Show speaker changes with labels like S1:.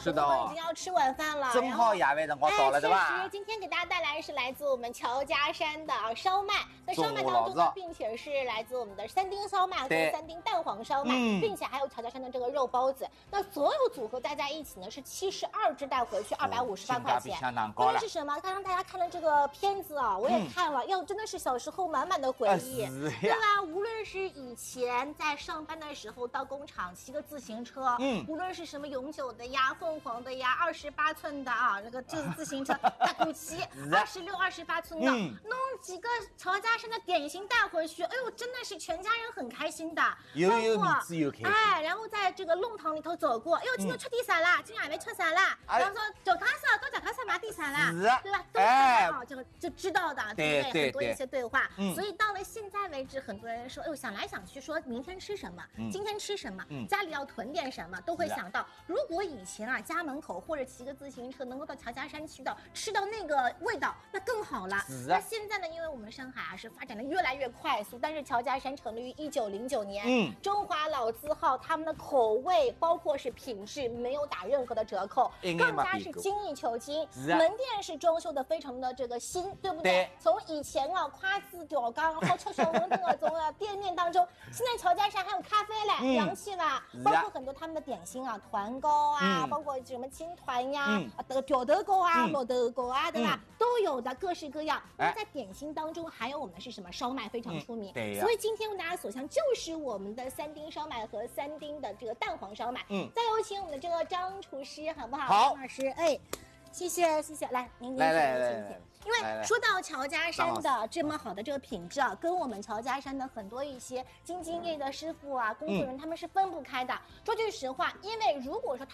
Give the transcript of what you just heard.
S1: 是的
S2: 我们已经要吃晚饭了，
S1: 正好夜饭辰光到了，对吧？
S2: 确实，今天给大家带来是来自我们乔家山的烧麦。那烧麦当中呢，并且是来自我们的三丁烧麦和三丁蛋黄烧麦，并且还有乔家山的这个肉包子。那所有组合加在一起呢，是72只带回去258块钱。因为是什么？刚刚大家看了这个片子啊，我也看了，真的是小时候满满的回忆，对吧？无论是以前在上班的时候到工厂骑个自行车，无论是什么永久的呀、凤凰的呀、28寸的啊，那个自行车大肚骑，26、28寸的，弄几个乔家山的点心带回去，哎呦，真的是全家人很开心的，
S1: 有面子又开心。
S2: 哎，然后在这个弄堂里头走过，哎呦，今天吃点啥啦？今晚没吃啥啦？然后说脚卡萨到脚卡萨买点啥啦？对吧？都就知道的，对不对？很多一些对话，所以到了现在为止，很多人说，哎呦，想来想去，说明天吃什么，今天吃什么，家里要囤点什么，都会想到，如果以前啊家门口或者骑个自行车能够到乔家山去到吃到那个味道，那更好了。那现在呢，因为我们上海啊是发展的越来越快速，但是乔家山成立于1909年，中华老字号，他们的口味包括是品质没有打任何的折扣，更加是精益求精。门店是装修的非常的这个新，对不对？从以前啊夸字吊缸、好吃小馄饨这种店面当中，现在乔家山还有咖啡嘞，洋气吧？包括很多他们的点心啊，团糕啊，包括什么青团呀、吊豆糕啊、毛豆糕啊，对吧？都有的，各式各样。那在点心当中，还有我们的是什么烧麦非常出名，所以今天为大家所向就是我们的三丁烧麦和三丁的这个蛋黄烧麦。再有请我们的这个张厨师，好不好？张老师，哎。谢谢，来，您请。因为说到乔家山的这么好的这个品质啊，跟我们乔家山的很多一些兢兢业业的师傅啊、工作人员他们是分不开的。说句实话，因为如果说